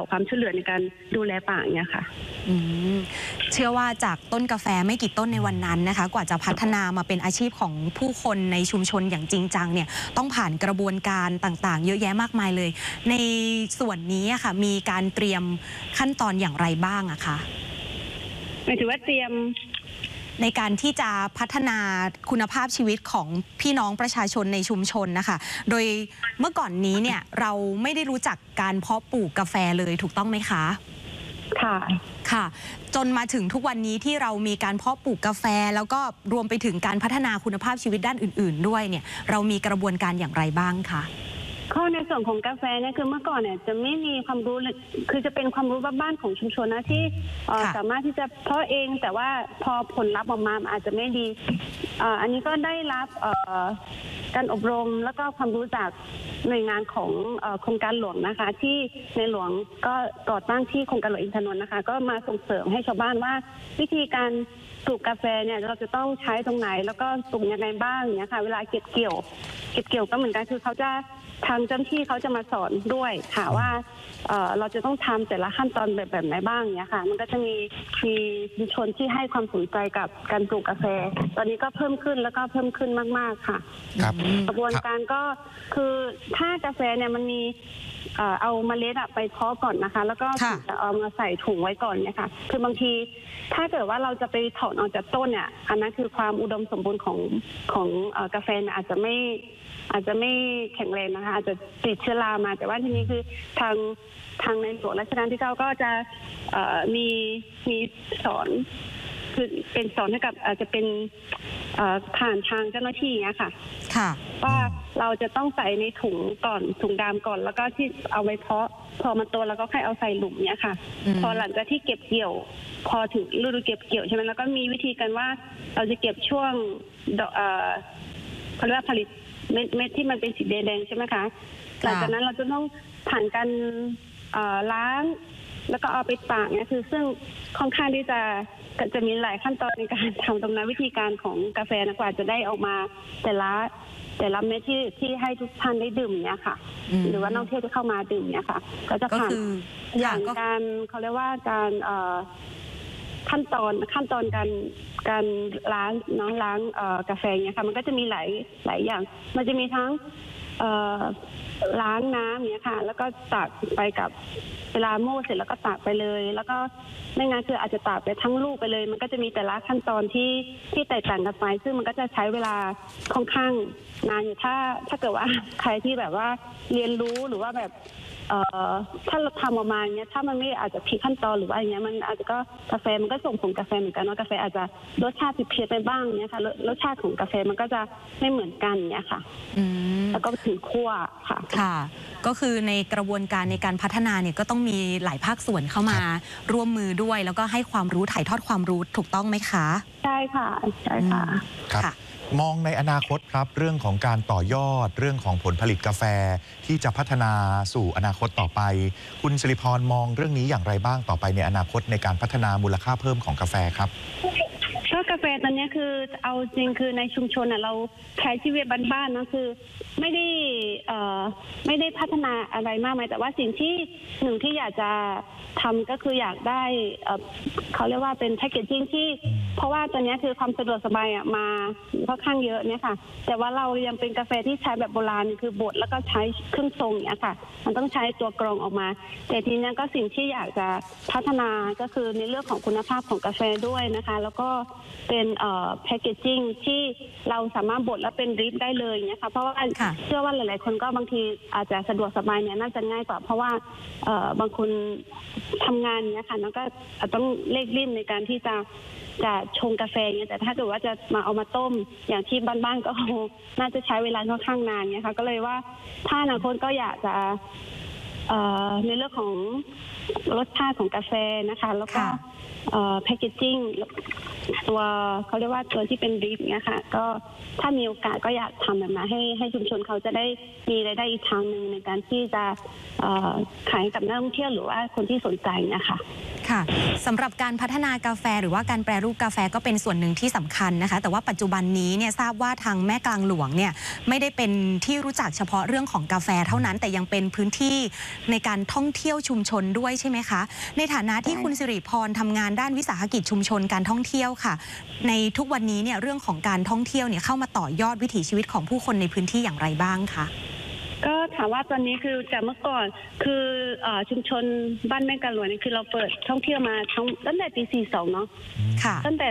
ความช่วยเหลือในการดูแลป่าเนี่ยค่ะเชื่อว่าจากต้นกาแฟไม่กี่ต้นในวันนั้นนะคะกว่าจะพัฒนามาเป็นอาชีพของผู้คนในชุมชนอย่างจริงจังเนี่ยต้องผ่านกระบวนการต่างๆเยอะแยะมากมายเลยในส่วนนี้ค่ะมีการเตรียมขั้นตอนอย่างไรบ้างอะคะหมายถึงว่าเตรียมในการที่จะพัฒนาคุณภาพชีวิตของพี่น้องประชาชนในชุมชนนะคะโดยเมื่อก่อนนี้เนี่ยเราไม่ได้รู้จักการเพาะปลูกกาแฟเลยถูกต้องไหมคะค่ะจนมาถึงทุกวันนี้ที่เรามีการเพาะปลูกกาแฟแล้วก็รวมไปถึงการพัฒนาคุณภาพชีวิตด้านอื่นๆด้วยเนี่ยเรามีกระบวนการอย่างไรบ้างคะข้อในส่วนของกาแฟเนี่ยคือเมื่อก่อนเนี่ยจะไม่มีความรู้คือจะเป็นความรู้บ้านๆของชุมชนนะที่สามารถที่จะเพาะเองแต่ว่าพอผลลัพธ์ออกมาอาจจะไม่ดีอันนี้ก็ได้รับการอบรมแล้วก็ความรู้จากหน่วยงานของโครงการหลวงนะคะที่ในหลวงก็ก่อตั้งที่โครงการหลวงอินทนนท์นะคะก็มาส่งเสริมให้ชาวบ้านว่าวิธีการปลูกกาแฟเนี่ยเราจะต้องใช้ตรงไหนแล้วก็ปลูกยังไงบ้างเนี่ยค่ะเวลาเก็บเกี่ยวก็เหมือนกันคือเขาจะทางเจ้าหน้าที่เขาจะมาสอนด้วยค่ะว่าเราจะต้องทำแต่ละขั้นตอนแบบไหนบ้างเนี่ยค่ะมันก็จะมีชุมชนที่ให้ความสนใจกับการปลูกกาแฟตอนนี้ก็เพิ่มขึ้นแล้วก็เพิ่มขึ้นมากๆค่ะกระบวนการก็คือถ้ากาแฟเนี่ยมันมีเอาเมล็ดไปเพาะก่อนนะคะแล้วก็จะเอามาใส่ถุงไว้ก่อนเนี่ยค่ะคือบางทีถ้าเกิดว่าเราจะไปถอนออกจากต้นเนี่ยอันนั้นคือความอุดมสมบูรณ์ของกาแฟอาจจะไม่แข็งแรงนะคะอาจจะติดเชื้อรามาแต่ว่าทีนี้คือทางในหลวงรัชกาลที่ 9ก็จะมีสอนคือเป็นสอนให้กับอาจจะเป็นผ่านทางเจ้าหน้าที่เนี้ยค่ะว่าเราจะต้องใส่ในถุงก่อนถุงดำก่อนแล้วก็ที่เอาไว้เพาะพอมันโตแล้วก็ค่อยเอาใส่หลุมเนี้ยค่ะพอหลังจากที่เก็บเกี่ยวพอถึงฤดูเก็บเกี่ยวใช่ไหมแล้วก็มีวิธีกันว่าเราจะเก็บช่วงเขาเรียกว่าผลิตเม็ดที่มันเป็นสีแดงใช่ไหมคะหลังจากนั้นเราจะต้องผ่านการล้างแล้วก็เอาไปตากเนี่ยคือซึ่งค่อนข้างที่จะมีหลายขั้นตอนในการทำตรงนั้นวิธีการของกาแฟกว่าจะได้ออกมาแต่ละเม็ดที่ให้ทุกท่านได้ดื่มเนี่ยค่ะหรือว่านักท่องเที่ยวที่เข้ามาดื่มเนี่ยค่ะก็จะผ่านอย่างการเขาเรียกว่าการขั้นตอนการล้างกาแฟเนี่ยค่ะมันก็จะมีหลายอย่างมันจะมีทั้งล้างน้ำเนี่ยค่ะแล้วก็ตากไปกับเวลาโม่เสร็จแล้วก็ตากไปเลยแล้วก็ไม่งั้นคืออาจจะตากไปทั้งลูกไปเลยมันก็จะมีแต่ละขั้นตอนที่แตกต่างกันไปซึ่งมันก็จะใช้เวลาค่อนข้างนานอยู่ถ้าเกิดว่าใครที่แบบว่าเรียนรู้หรือว่าแบบถ้าเราทำประมาณนี้ถ้ามันไม่อาจจะผิดขั้นตอนหรือว่าอย่างเงี้ยมันอาจจะก็กาแฟมันก็ส่งผลกาแฟเหมือนกันว่ากาแฟอาจจะรสชาติผิดเพี้ยนไปบ้างเนี่ยค่ะรสชาติของกาแฟมันก็จะไม่เหมือนกันเนี่ยค่ะแล้วก็ถึงคั่วค่ะก็คือในกระบวนการในการพัฒนาเนี่ยก็ต้องมีหลายภาคส่วนเข้ามาร่วมมือด้วยแล้วก็ให้ความรู้ถ่ายทอดความรู้ถูกต้องไหมคะใช่ค่ะค่ะมองในอนาคตครับเรื่องของการต่อยอดเรื่องของผลผลิตกาแฟที่จะพัฒนาสู่อนาคตต่อไปคุณสิริพรมองเรื่องนี้อย่างไรบ้างต่อไปในอนาคตในการพัฒนามูลค่าเพิ่มของกาแฟครับก็กาแฟตอนนี้คือเอาจริงคือในชุมชนเราใช้ชีวิตบ้านๆนะคือไม่ได้พัฒนาอะไรมากมายแต่ว่าสิ่งที่หนึ่งที่อยากจะทำก็คืออยากได้เขาเรียกว่าเป็นแพคเกจจิ้งที่เพราะว่าตอนนี้คือความสะดวกสบายมาค่อนข้างเยอะเนี่ยค่ะแต่ว่าเรายังเป็นกาแฟที่ใช้แบบโบราณคือบดแล้วก็ใช้เครื่องทรงเนี่ยค่ะมันต้องใช้ตัวกรองออกมาแต่ทีนี้ก็สิ่งที่อยากจะพัฒนาก็คือในเรื่องของคุณภาพของกาแฟด้วยนะคะแล้วก็เป็นแพคเกจจิ้งที่เราสามารถบดแล้วเป็นดริปได้เลยเนี่ยค่ะเพราะว่าเชื่อว่าหลายๆคนก็บางทีอาจจะสะดวกสบายเนี่ยน่าจะง่ายกว่าเพราะว่าบางคนทำงานเนี่ยค่ะแล้วก็ต้องเร่งรีบในการที่จะชงกาแฟเนี่ยแต่ถ้าเกิดว่าจะมาเอามาต้มอย่างที่บ้านๆก็น่าจะใช้เวลาค่อนข้างนานเนี่ยค่ะก็เลยว่าถ้าอนาคตก็อยากจะในเรื่องของรสชาติของกาแฟนะคะแล้วก็แพคเกจจิ้งตัวเขาเรียกว่าตัวที่เป็นดริปเนี่ยค่ะก็ถ้ามีโอกาสก็อยากทำแบบนั้นให้ชุมชนเขาจะได้มีรายได้อีกทางหนึ่งในการที่จะขายกับนักท่องเที่ยวหรือว่าคนที่สนใจนะคะค่ะสำหรับการพัฒนากาแฟหรือว่าการแปรรูปกาแฟก็เป็นส่วนหนึ่งที่สำคัญนะคะแต่ว่าปัจจุบันนี้เนี่ยทราบว่าทางแม่กลางหลวงเนี่ยไม่ได้เป็นที่รู้จักเฉพาะเรื่องของกาแฟเท่านั้นแต่ยังเป็นพื้นที่ในการท่องเที่ยวชุมชนด้วยใช่ไหมคะในฐานะที่คุณสิริพรทำงานด้านวิสาหกิจชุมชนการท่องเที่ยวค่ะในทุกวันนี้เนี่ยเรื่องของการท่องเที่ยวเนี่ยเข้ามาต่อยอดวิถีชีวิตของผู้คนในพื้นที่อย่างไรบ้างคะก็ถามว่าตอนนี้คือจากเมื่อก่อนคือชุมชนบ้านแม่กาหลวงนี่คือเราเปิดท่องเที่ยวมาตั้งแต่ปี 42 เนาะค่ะตั้งแต่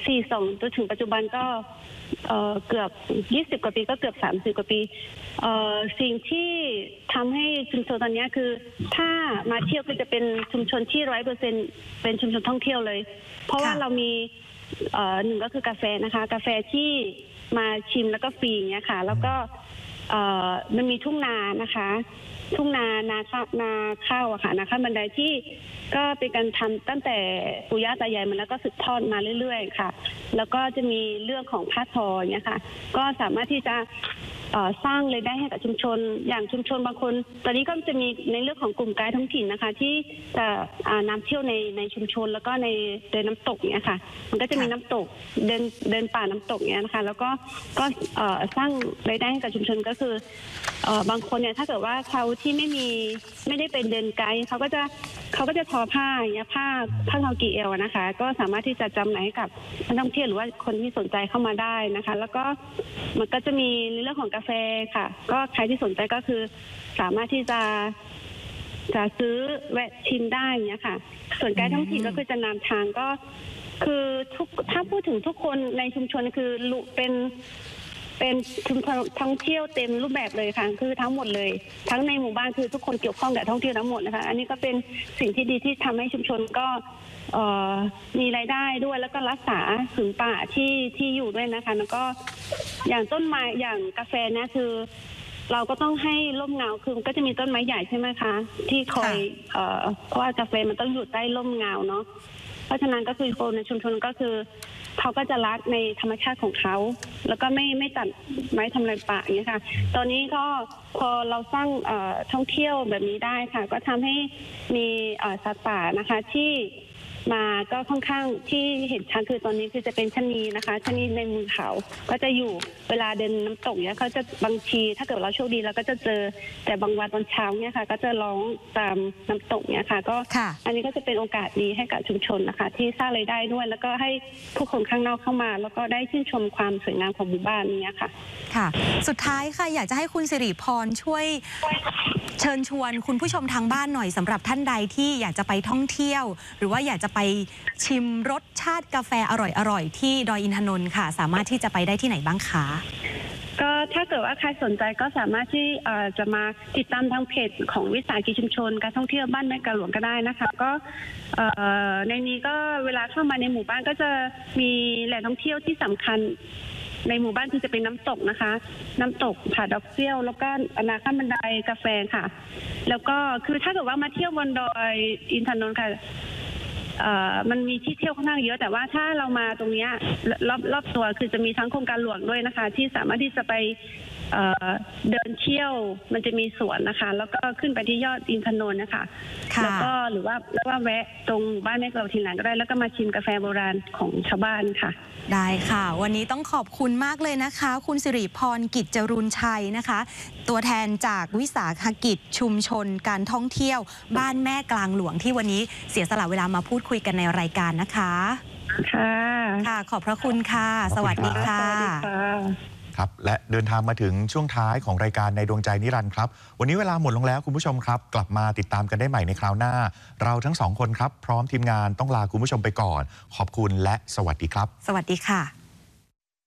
42 จนถึงปัจจุบันก็เกือบ 20 กว่าปีก็เกือบ 30 กว่าปีสิ่งที่ทำให้ชุมชนตอนนี้คือถ้ามาเที่ยวก็จะเป็นชุมชนที่ 100% เป็นชุมชนท่องเที่ยวเลยเพราะว่าเรามีหนึ่งก็คือกาแฟนะคะกาแฟที่มาชิมแล้วก็ฟรีอย่างเงี้ยค่ะแล้วก็มันมีทุ่งนานะคะทุ่งนาข้าวอะค่ะนาข้าวบันไดที่ก็เป็นการทำตั้งแต่ปู่ย่าตายายมันแล้วก็สืบทอดมาเรื่อยๆค่ะแล้วก็จะมีเรื่องของผ้าทออย่างเงี้ยค่ะก็สามารถที่จะสร้างรายได้ให้กับชุมชนอย่างชุมชนบางคนตอนนี้ก็จะมีในเรื่องของกลุ่มไกด์ท้องถิ่นนะคะที่จะนำเที่ยวในชุมชนแล้วก็ในเดินน้ำตกเนี้ยค่ะมันก็จะมีน้ำตกเดินป่าน้ำตกเนี้ยนะคะแล้วก็สร้างรายได้ให้กับชุมชนก็คือบางคนเนี่ยถ้าเกิดว่าเขาที่ไม่ได้เป็นเดินไกด์เขาก็จะทอผ้าอย่างเงี้ยผ้าทอกีเอลนะคะก็สามารถที่จะจำหน่ายให้กับนักท่องเที่ยวหรือว่าคนที่สนใจเข้ามาได้นะคะแล้วก็มันก็จะมีในเรื่องของกาแฟค่ะก็ใครที่สนใจก็คือสามารถที่จะซื้อแวะชิมได้อย่างเงี้ยค่ะส่วนไกด์ท้องถิ่นก็คือจะนำทางก็คือถ้าพูดถึงทุกคนในชุมชนคือเป็นชุมชนท่องเที่ยวเต็มรูปแบบเลยค่ะคือทั้งหมดเลยทั้งในหมู่บ้านคือทุกคนเกี่ยวข้องกับท่องเที่ยวทั้งหมดนะคะอันนี้ก็เป็นสิ่งที่ดีที่ทำให้ชุมชนก็มีรายได้ด้วยแล้วก็รักษาผืนป่าที่อยู่ด้วยนะคะแล้วก็อย่างต้นไม้อย่างกาแฟเนี่ยคือเราก็ต้องให้ร่มเงาคือก็จะมีต้นไม้ใหญ่ใช่ไหมคะที่คอยเพราะว่ากาแฟมันต้องอยู่ใต้ร่มเงาเนาะเพราะฉะนั้นก็คือคนในชุมชนก็คือเขาก็จะรักในธรรมชาติของเขาแล้วก็ไม่ตัดไม้ทำลายป่าอย่างนี้ค่ะตอนนี้ก็พอเราสร้างท่องเที่ยวแบบนี้ได้ค่ะก็ทำให้มีสัตว์ป่านะคะที่มาก็ค่อนข้างที่เห็นชัดคือตอนนี้คือจะเป็นชะนีนะคะชะนีในมือเขาก็จะอยู่เวลาเดินน้ำตกเนี่ยเขาจะบางทีถ้าเกิดเราโชคดีเราก็จะเจอแต่บางวันตอนเช้าเนี่ยค่ะก็จะร้องตามน้ำตกเนี่ยค่ะก็อันนี้ก็จะเป็นโอกาสดีให้กับชุมชนนะคะที่สร้างรายได้ด้วยแล้วก็ให้ผู้คนข้างนอกเข้ามาแล้วก็ได้ชื่นชมความสวยงามของหมู่บ้านนี้ค่ะค่ะสุดท้ายค่ะอยากจะให้คุณสิริพรช่วยเชิญชวนคุณผู้ชมทางบ้านหน่อยสำหรับท่านใดที่อยากจะไปท่องเที่ยวหรือว่าอยากจะไปชิมรสชาติกาแฟอร่อยๆที่ดอยอินทนนท์ค่ะสามารถที่จะไปได้ที่ไหนบ้างคะก็ถ้าเกิดว่าใครสนใจก็สามารถที่จะมาติดตามทางเพจของวิสาหกิจชุมชนการท่องเที่ยวบ้านแม่กาหลวงก็ได้นะคะก็ในนี้ก็เวลาเข้ามาในหมู่บ้านก็จะมีแหล่งท่องเที่ยวที่สำคัญในหมู่บ้านที่จะเป็นน้ำตกนะคะน้ำตกผาดอกเซี่ยวแล้วก็นาข้ามบันไดกาแฟค่ะแล้วก็คือถ้าเกิดว่ามาเที่ยวบนดอยอินทนนท์ค่ะมันมีที่เที่ยวค่อนข้างเยอะแต่ว่าถ้าเรามาตรงนี้รอบตัวคือจะมีทั้งโครงการหลวงด้วยนะคะที่สามารถที่จะไปเดินเที่ยวมันจะมีสวนนะคะแล้วก็ขึ้นไปที่ยอดอินทนนท์นะคะแล้วก็หรือว่าแวะตรงบ้านแม่กลางถิ่นไหนก็ได้แล้วก็มาชิมกาแฟโบราณของชาวบ้านค่ะได้ค่ะวันนี้ต้องขอบคุณมากเลยนะคะคุณสิริพรกิจจรุณชัยนะคะตัวแทนจากวิสาหกิจชุมชนการท่องเที่ยวบ้านแม่กลางหลวงที่วันนี้เสียสละเวลามาพูดคุยกันในรายการนะคะค่ะขอบพระคุณค่ะสวัสดีค่ะครับและเดินทางมาถึงช่วงท้ายของรายการในดวงใจนิรันดร์ครับวันนี้เวลาหมดลงแล้วคุณผู้ชมครับกลับมาติดตามกันได้ใหม่ในคราวหน้าเราทั้งสองคนครับพร้อมทีมงานต้องลาคุณผู้ชมไปก่อนขอบคุณและสวัสดีครับสวัสดีค่ะ